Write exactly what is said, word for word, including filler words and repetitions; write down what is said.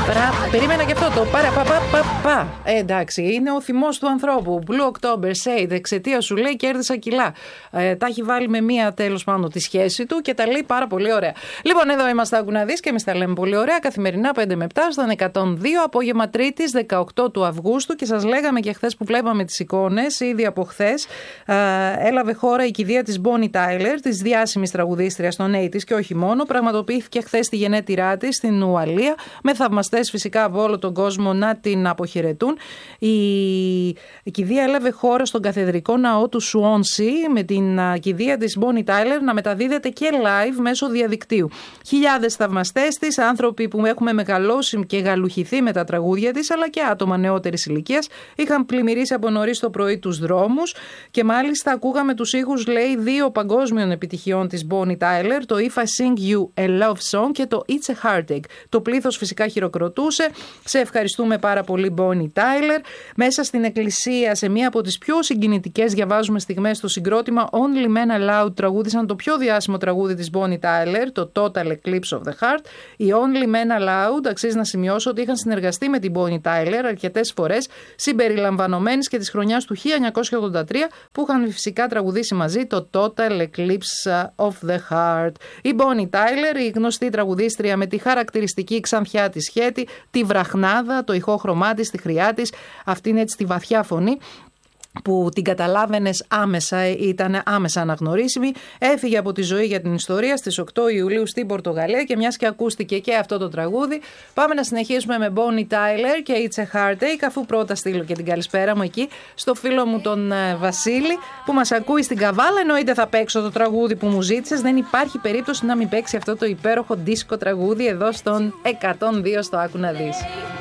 Περίμενα και αυτό το παρα πα πα πα πα. Ε, εντάξει, είναι ο θυμός του ανθρώπου. Blue October, Shade, εξαιτία σου λέει κέρδισα κιλά. Ε, τα έχει βάλει με μία τέλος πάντων τη σχέση του και τα λέει πάρα πολύ ωραία. Λοιπόν, εδώ είμαστε, άκου να δεις, και εμείς τα λέμε πολύ ωραία. Καθημερινά πέντε με επτά στον εκατόν δύο, απόγευμα Τρίτης δεκαοκτώ του Αυγούστου. Και σας λέγαμε και χθες που βλέπαμε τις εικόνες, ήδη από χθες, ε, έλαβε χώρα η κηδεία της Bonnie Tyler, της διάσημης τραγουδίστριας των ογδόντα και όχι μόνο. Πραγματοποιήθηκε χθες στη γενέτειρά της στην Ουαλία, με θαυμαστές φυσικά από όλο τον κόσμο να την αποχαιρετούν. Η, η κηδεία έλαβε χώρα στον καθεδρικό ναό του Σουόνσι, με την uh, κηδεία της Bonnie Tyler να μεταδίδεται και live μέσω διαδικτύου. Χιλιάδες θαυμαστές της, άνθρωποι που έχουμε μεγαλώσει και γαλουχηθεί με τα τραγούδια της, αλλά και άτομα νεότερης ηλικίας, είχαν πλημμυρίσει από νωρίς το πρωί τους δρόμους και μάλιστα ακούγαμε τους ήχους, λέει, δύο παγκόσμιων επιτυχιών της Bonnie Tyler, το If I Sing You a Love Song και το It's a Heartache. Το πλήθος φυσικά χειροκροτούσε. Σε ευχαριστούμε πάρα πολύ, Bonnie Tyler. Μέσα στην εκκλησία, σε μία από τις πιο συγκινητικές, διαβάζουμε στιγμές, στο συγκρότημα Only Men Allowed τραγούδισαν το πιο διάσημο τραγούδι της Bonnie Tyler, το Total Eclipse of the Heart. Οι Only Men Allowed, αξίζει να σημειώσω ότι είχαν συνεργαστεί με την Bonnie Tyler αρκετές φορές, συμπεριλαμβανομένης και της χρονιάς του χίλια εννιακόσια ογδόντα τρία, που είχαν φυσικά τραγουδήσει μαζί το Total Eclipse of the Heart. Η Bonnie Tyler, η γνωστή τραγουδίστρια με τη χαρακτηριστική ξανθιά της σχέτη, τη βραχνάδα, το ηχόχρωμά της, τη χρειά της, αυτή είναι έτσι τη βαθιά φωνή, που την καταλάβαινες άμεσα, ήταν άμεσα αναγνωρίσιμη. Έφυγε από τη ζωή για την ιστορία στις οκτώ Ιουλίου στην Πορτογαλία και μιας και ακούστηκε και αυτό το τραγούδι, πάμε να συνεχίσουμε με Bonnie Tyler και It's a Heartache, αφού πρώτα στείλω και την καλησπέρα μου εκεί στο φίλο μου τον Βασίλη που μας ακούει στην Καβάλα. Εννοείται θα παίξω το τραγούδι που μου ζήτησες, δεν υπάρχει περίπτωση να μην παίξει αυτό το υπέροχο δίσκο τραγούδι εδώ στον εκατόν δύο στο Άκου να δεις.